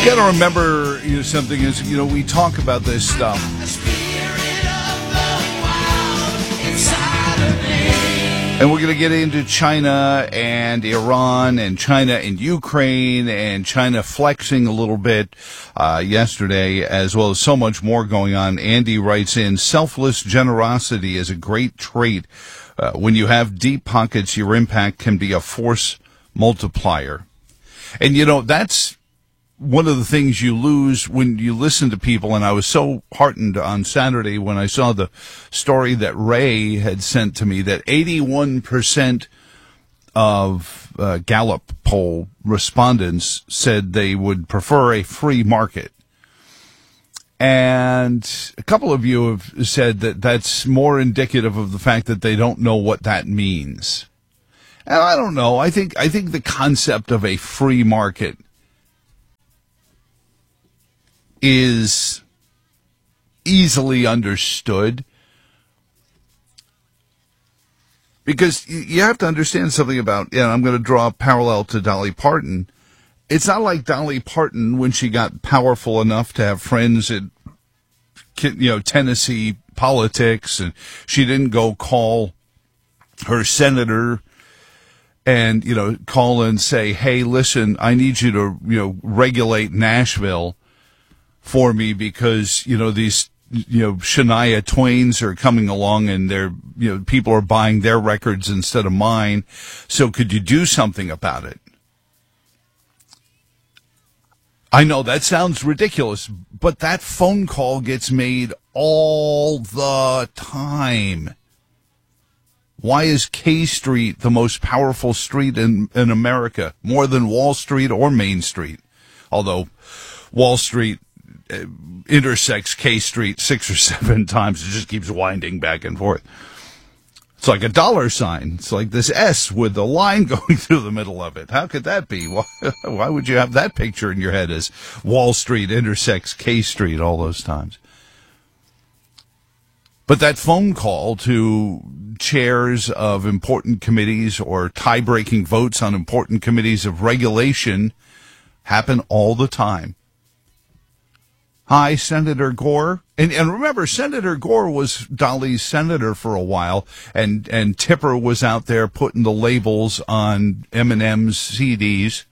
You got to remember, something is, we talk about this stuff. And we're going to get into China and Iran and China and Ukraine and China flexing a little bit yesterday, as well as so much more going on. Andy writes in, selfless generosity is a great trait. When you have deep pockets, your impact can be a force multiplier. And, that's one of the things you lose when you listen to people. And I was so heartened on Saturday when I saw the story that Ray had sent to me that 81% of Gallup poll respondents said they would prefer a free market. And a couple of you have said that that's more indicative of the fact that they don't know what that means. And I don't know. I think the concept of a free market is easily understood, because you have to understand something about, I'm going to draw a parallel to Dolly Parton. It's not like Dolly Parton, when she got powerful enough to have friends at, Tennessee politics, and she didn't go call her senator and, call and say, hey, listen, I need you to, regulate Nashville for me because, these, Shania Twains are coming along and they're, people are buying their records instead of mine. So could you do something about it? I know that sounds ridiculous, but that phone call gets made all the time. Why is K Street the most powerful street in America, more than Wall Street or Main Street? Although Wall Street intersects K Street 6 or 7 times. It just keeps winding back and forth. It's like a dollar sign. It's like this S with the line going through the middle of it. How could that be? Why would you have that picture in your head as Wall Street intersects K Street all those times? But that phone call to chairs of important committees or tie-breaking votes on important committees of regulation happen all the time. Hi, Senator Gore. And remember, Senator Gore was Dolly's senator for a while, and Tipper was out there putting the labels on Eminem's CDs,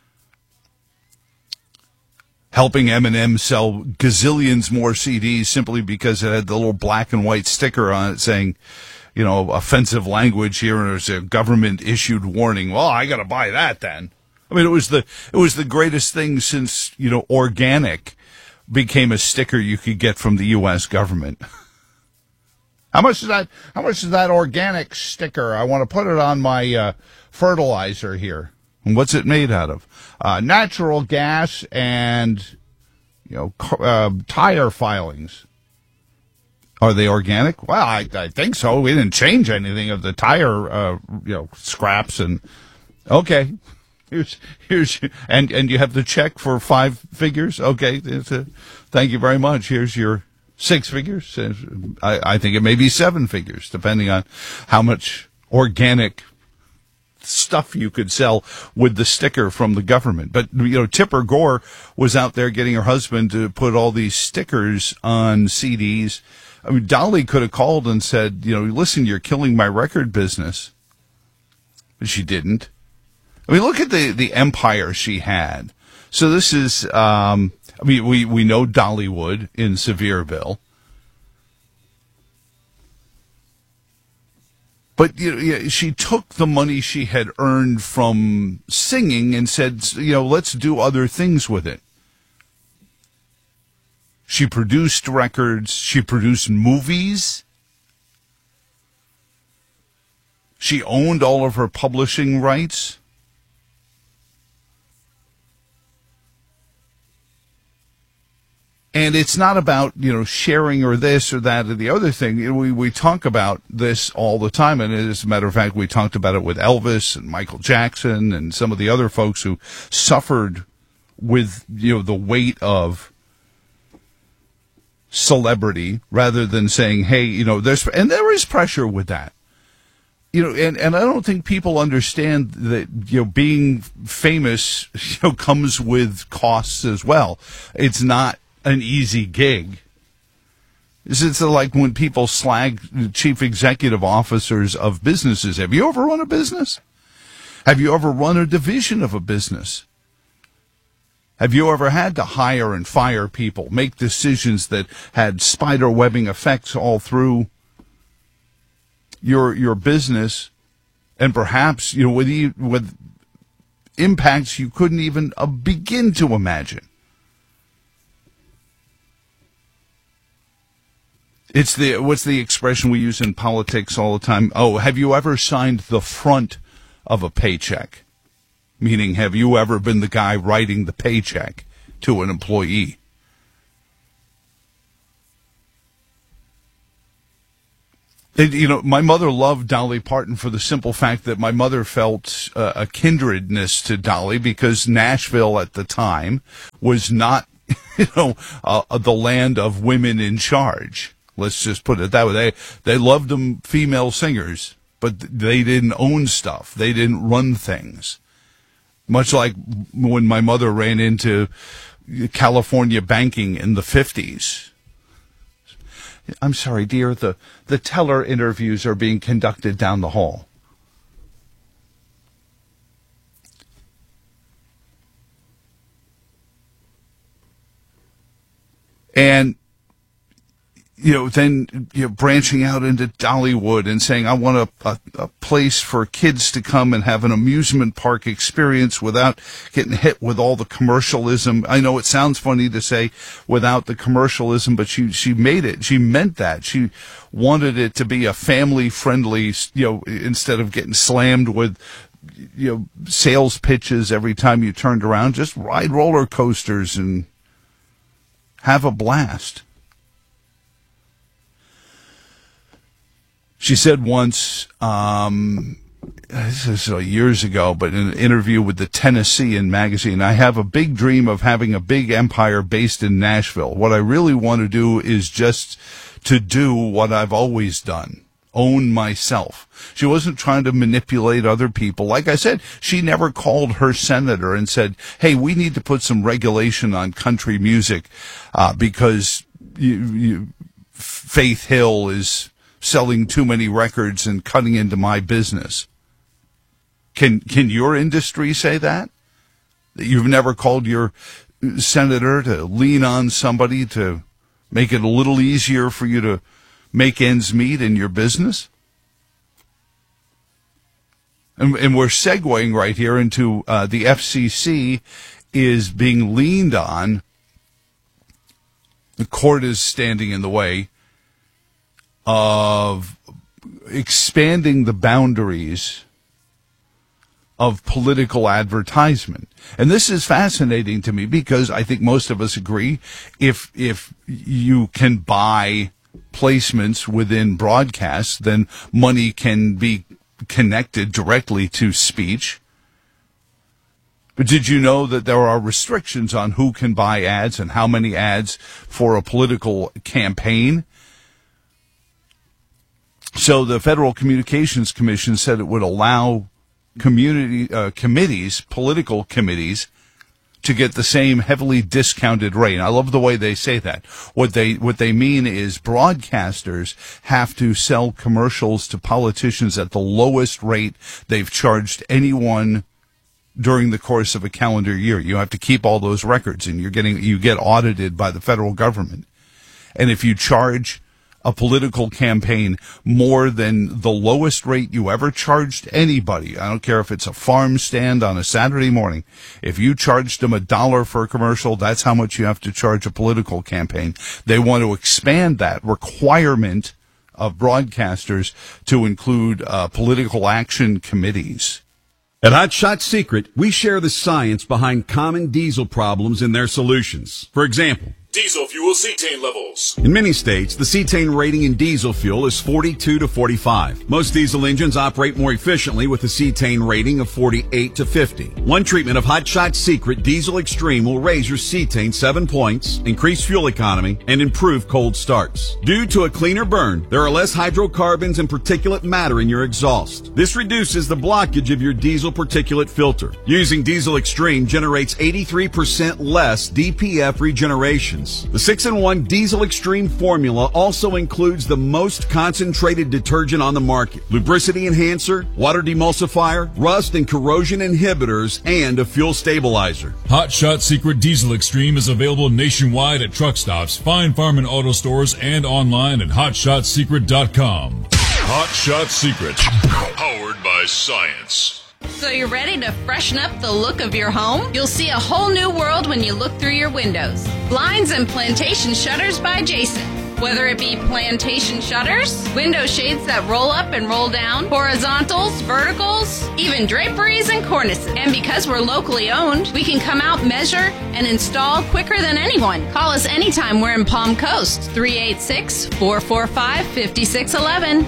helping Eminem sell gazillions more CDs simply because it had the little black and white sticker on it saying, offensive language here, and there's a government-issued warning. Well, I got to buy that then. I mean, it was the greatest thing since, organic became a sticker you could get from the U.S. government. How much is that organic sticker? I want to put it on my fertilizer here. And what's it made out of? Natural gas and tire filings. Are they organic? Well, I think so. We didn't change anything of the tire scraps, and okay. Here's and you have the check for 5 figures. Okay, thank you very much. Here's your 6 figures. I think it may be 7 figures, depending on how much organic stuff you could sell with the sticker from the government. But Tipper Gore was out there getting her husband to put all these stickers on CDs. I mean, Dolly could have called and said, listen, you're killing my record business, but she didn't. I mean, look at the empire she had. So this is, we know Dollywood in Sevierville. But, she took the money she had earned from singing and said, let's do other things with it. She produced records. She produced movies. She owned all of her publishing rights. And it's not about, sharing or this or that or the other thing. We talk about this all the time. And as a matter of fact, we talked about it with Elvis and Michael Jackson and some of the other folks who suffered with, the weight of celebrity rather than saying, hey, there is pressure with that. and I don't think people understand that, being famous, comes with costs as well. It's not an easy gig. It's like when people slag chief executive officers of businesses. Have you ever run a business? Have you ever run a division of a business? Have you ever had to hire and fire people, make decisions that had spider webbing effects all through your business, and perhaps, with impacts you couldn't even begin to imagine? What's the expression we use in politics all the time? Oh, have you ever signed the front of a paycheck? Meaning, have you ever been the guy writing the paycheck to an employee? My mother loved Dolly Parton for the simple fact that my mother felt a kindredness to Dolly, because Nashville at the time was not, the land of women in charge. Let's just put it that way. They loved them female singers, but they didn't own stuff. They didn't run things. Much like when my mother ran into California banking in the 50s. I'm sorry, dear, the teller interviews are being conducted down the hall. And then branching out into Dollywood and saying, I want a place for kids to come and have an amusement park experience without getting hit with all the commercialism. I know it sounds funny to say without the commercialism, but she made it. She meant that. She wanted it to be a family-friendly, instead of getting slammed with, sales pitches every time you turned around. Just ride roller coasters and have a blast. She said once, this is years ago, but in an interview with the Tennessean magazine, I have a big dream of having a big empire based in Nashville. What I really want to do is just to do what I've always done. Own myself. She wasn't trying to manipulate other people. Like I said, she never called her senator and said, hey, we need to put some regulation on country music, because Faith Hill is selling too many records and cutting into my business. Can your industry say that? That you've never called your senator to lean on somebody to make it a little easier for you to make ends meet in your business? And we're segueing right here into the FCC is being leaned on. The court is standing in the way of expanding the boundaries of political advertisement. And this is fascinating to me, because I think most of us agree if you can buy placements within broadcasts, then money can be connected directly to speech. But did you know that there are restrictions on who can buy ads and how many ads for a political campaign? So the Federal Communications Commission said it would allow committees, political committees, to get the same heavily discounted rate. I love the way they say that. What they mean is broadcasters have to sell commercials to politicians at the lowest rate they've charged anyone during the course of a calendar year. You have to keep all those records, and you get audited by the federal government. And if you charge a political campaign more than the lowest rate you ever charged anybody, I don't care if it's a farm stand on a Saturday morning, if you charged them $1 for a commercial, that's how much you have to charge a political campaign. They want to expand that requirement of broadcasters to include political action committees. At Hot Shot Secret, we share the science behind common diesel problems and their solutions. For example, Diesel fuel cetane levels. In many states, the cetane rating in diesel fuel is 42 to 45. Most diesel engines operate more efficiently with a cetane rating of 48 to 50. One treatment of Hot Shot Secret Diesel Extreme will raise your cetane 7 points, increase fuel economy, and improve cold starts. Due to a cleaner burn, there are less hydrocarbons and particulate matter in your exhaust. This reduces the blockage of your diesel particulate filter. Using Diesel Extreme generates 83% less DPF regenerations. The 6-in-1 Diesel Extreme formula also includes the most concentrated detergent on the market, lubricity enhancer, water demulsifier, rust and corrosion inhibitors, and a fuel stabilizer. Hot Shot Secret Diesel Extreme is available nationwide at truck stops, Fine Farm and auto stores, and online at hotshotsecret.com. Hot Shot Secret, Powered by science. So you're ready to freshen up the look of your home? You'll see a whole new world when you look through your windows. Blinds and Plantation Shutters by Jason. Whether it be plantation shutters, window shades that roll up and roll down, horizontals, verticals, even draperies and cornices. And because we're locally owned, we can come out, measure, and install quicker than anyone. Call us anytime we're in Palm Coast, 386-445-5611.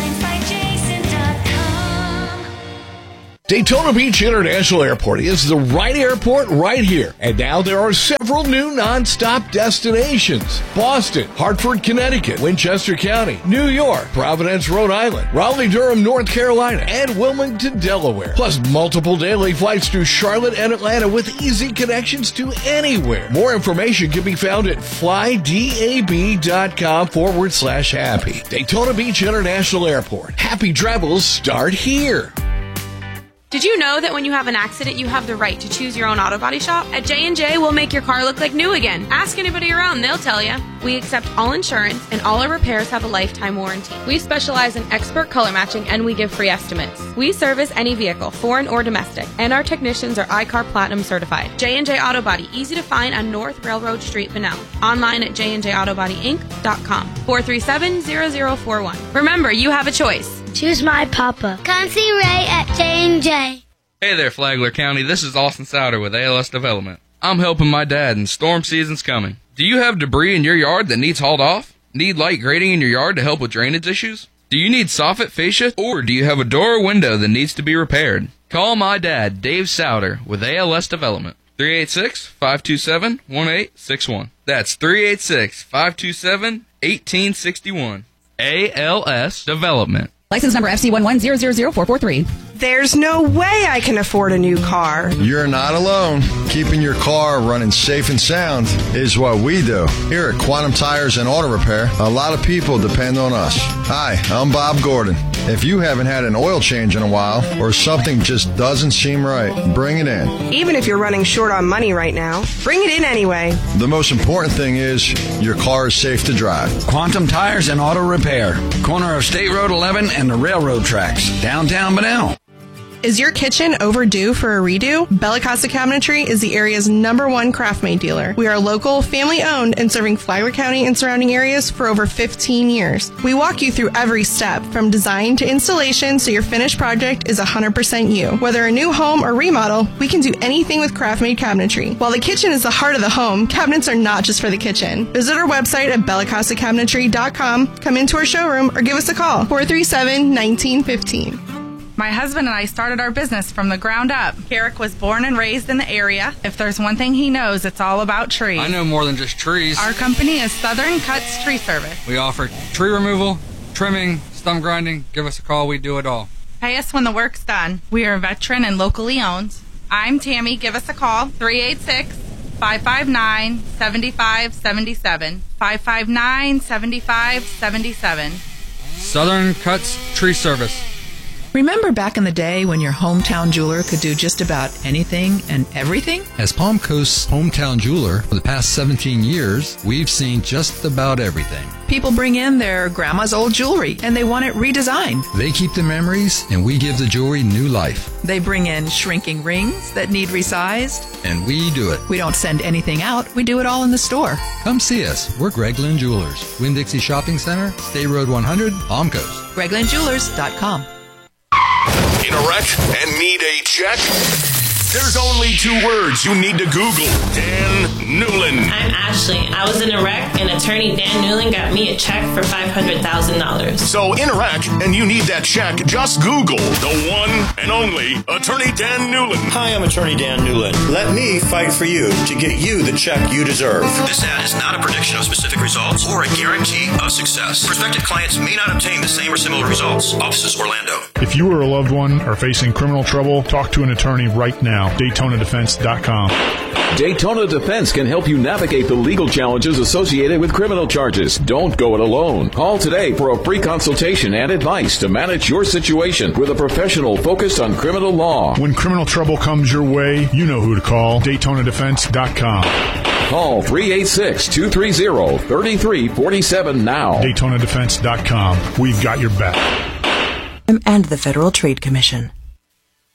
Daytona Beach International Airport is the right airport right here. And now there are several new non-stop destinations. Boston, Hartford, Connecticut, Winchester County, New York, Providence, Rhode Island, Raleigh-Durham, North Carolina, and Wilmington, Delaware. Plus multiple daily flights to Charlotte and Atlanta with easy connections to anywhere. More information can be found at flydab.com/happy. Daytona Beach International Airport. Happy travels start here. Did you know that when you have an accident, you have the right to choose your own auto body shop? At J&J, we'll make your car look like new again. Ask anybody around, they'll tell you. We accept all insurance, and all our repairs have a lifetime warranty. We specialize in expert color matching, and we give free estimates. We service any vehicle, foreign or domestic, and our technicians are iCar Platinum certified. J&J Auto Body, easy to find on North Railroad Street, Bunnell. Online at jnjautobodync.com. 437-0041. Remember, you have a choice. Choose my papa. Come see Ray at J&J. Hey there, Flagler County. This is Austin Souder with ALS Development. I'm helping my dad, and storm season's coming. Do you have debris in your yard that needs hauled off? Need light grading in your yard to help with drainage issues? Do you need soffit fascia, or do you have a door or window that needs to be repaired? Call my dad, Dave Souder, with ALS Development. 386-527-1861. That's 386-527-1861. ALS Development. License number FC1100443. There's no way I can afford a new car. You're not alone. Keeping your car running safe and sound is what we do. Here at Quantum Tires and Auto Repair, a lot of people depend on us. Hi, I'm Bob Gordon. If you haven't had an oil change in a while or something just doesn't seem right, bring it in. Even if you're running short on money right now, bring it in anyway. The most important thing is your car is safe to drive. Quantum Tires and Auto Repair, corner of State Road 11 and the railroad tracks, downtown Bunnell. Is your kitchen overdue for a redo? Bella Casa Cabinetry is the area's #1 craft-made dealer. We are local, family-owned, and serving Flagler County and surrounding areas for over 15 years. We walk you through every step, from design to installation, so your finished project is 100% you. Whether a new home or remodel, we can do anything with craft-made cabinetry. While the kitchen is the heart of the home, cabinets are not just for the kitchen. Visit our website at bellacasacabinetry.com, come into our showroom, or give us a call, 437-1915. My husband and I started our business from the ground up. Carrick was born and raised in the area. If there's one thing he knows, it's all about trees. I know more than just trees. Our company is Southern Cuts Tree Service. We offer tree removal, trimming, stump grinding. Give us a call. We do it all. Pay us when the work's done. We are veteran and locally owned. I'm Tammy. Give us a call, 386-559-7577. 559-7577. Southern Cuts Tree Service. Remember back in the day when your hometown jeweler could do just about anything and everything? As Palm Coast's hometown jeweler for the past 17 years, we've seen just about everything. People bring in their grandma's old jewelry and they want it redesigned. They keep the memories and we give the jewelry new life. They bring in shrinking rings that need resized. And we do it. We don't send anything out. We do it all in the store. Come see us. We're Greg Lynn Jewelers. Winn-Dixie Shopping Center, State Road 100, Palm Coast. GregLynnJewelers.com. In a wreck and need a check? There's only 2 words you need to Google. Dan Newland. I'm Ashley. I was in Iraq, and attorney Dan Newland got me a check for $500,000. So in Iraq, and you need that check, just Google the one and only Attorney Dan Newland. Hi, I'm Attorney Dan Newland. Let me fight for you to get you the check you deserve. This ad is not a prediction of specific results or a guarantee of success. Prospective clients may not obtain the same or similar results. Offices Orlando. If you or a loved one are facing criminal trouble, talk to an attorney right now. DaytonaDefense.com. Daytona Defense can help you navigate the legal challenges associated with criminal charges. Don't go it alone. Call today for a free consultation and advice to manage your situation with a professional focused on criminal law. When criminal trouble comes your way, you know who to call. DaytonaDefense.com. Call 386-230-3347 now. DaytonaDefense.com. We've got your back. And the Federal Trade Commission.